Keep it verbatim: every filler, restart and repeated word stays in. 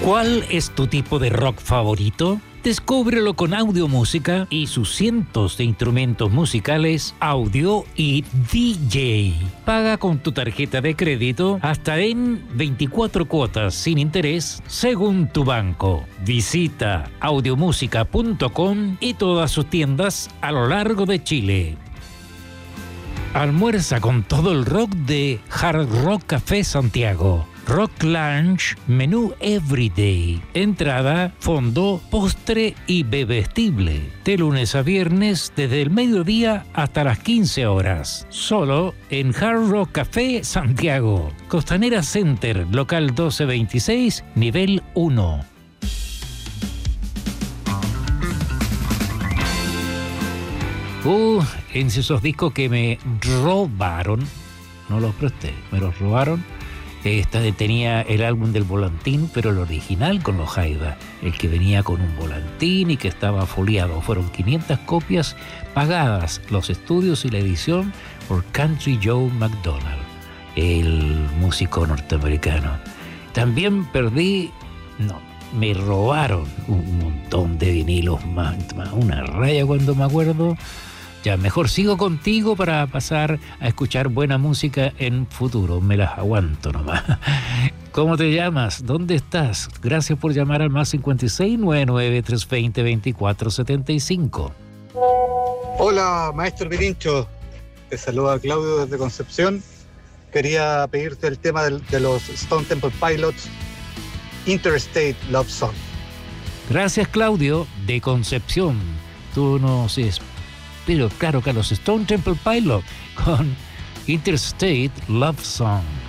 ¿Cuál es tu tipo de rock favorito? Descúbrelo con Audiomúsica y sus cientos de instrumentos musicales, audio y D J. Paga con tu tarjeta de crédito hasta en veinticuatro cuotas sin interés según tu banco. Visita audiomúsica punto com y todas sus tiendas a lo largo de Chile. Almuerza con todo el rock de Hard Rock Café Santiago. Rock Lunch, menú Everyday, entrada, fondo, postre y bebestible. De lunes a viernes desde el mediodía hasta las quince horas. Solo en Hard Rock Café Santiago. Costanera Center, local doce veintiséis, nivel uno. Uh, en esos discos que me robaron, no los presté, me los robaron. Esta tenía el álbum del Volantín, pero el original con los Jaiba, el que venía con un volantín y que estaba foliado. Fueron quinientas copias pagadas, los estudios y la edición por Country Joe McDonald, el músico norteamericano. También perdí, no, me robaron un montón de vinilos, más, más una raya cuando me acuerdo. Ya, mejor sigo contigo para pasar a escuchar buena música en futuro. Me las aguanto nomás. ¿Cómo te llamas? ¿Dónde estás? Gracias por llamar al más cincuenta y seis, noventa y nueve, trescientos veinte, veinticuatro setenta y cinco. Hola, maestro Pirincho. Te saluda Claudio desde Concepción. Quería pedirte el tema de, de los Stone Temple Pilots, Interstate Love Song. Gracias, Claudio, de Concepción. Tú nos... Pero claro que los Stone Temple Pilots con Interstate Love Song.